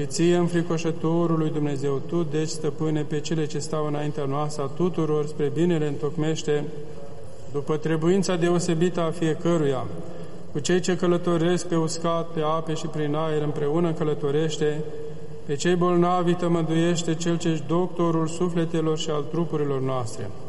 Și ție, înfricoșătorului Dumnezeu, Tu, deci, stăpâne, pe cele ce stau înaintea noastră, a tuturor, spre binele întocmește, după trebuința deosebită a fiecăruia, cu cei ce călătoresc pe uscat, pe ape și prin aer, împreună călătorește, pe cei bolnavi tămăduiește, Cel ce-și doctorul sufletelor și al trupurilor noastre.